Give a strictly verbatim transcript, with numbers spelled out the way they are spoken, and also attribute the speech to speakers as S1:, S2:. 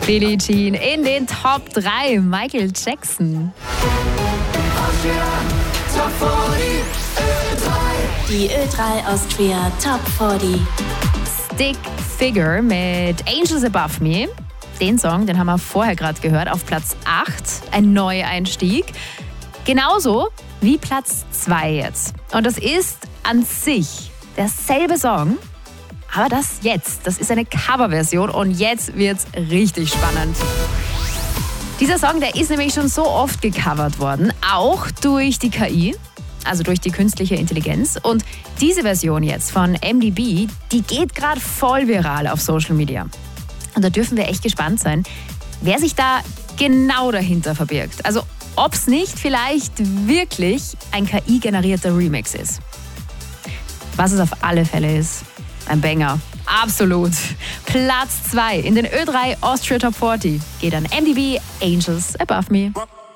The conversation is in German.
S1: Billie Jean in den Top drei. Michael Jackson.
S2: Die Ö drei Austria Top vierzig.
S1: Stick Figure mit Angels Above Me. Den Song, den haben wir vorher gerade gehört, auf Platz acht. Ein Neueinstieg. Genauso wie Platz zwei jetzt. Und das ist an sich derselbe Song, aber das jetzt, das ist eine Coverversion und jetzt wird's richtig spannend. Dieser Song, der ist nämlich schon so oft gecovert worden, auch durch die K I, also durch die künstliche Intelligenz. Und diese Version jetzt von M D B, die geht gerade voll viral auf Social Media. Und da dürfen wir echt gespannt sein, wer sich da genau dahinter verbirgt. Also ob es nicht vielleicht wirklich ein K I-generierter Remix ist. Was es auf alle Fälle ist, ein Banger. Absolut. Platz zwei in den Ö drei Austria Top vierzig geht an M D B, Angels Above Me.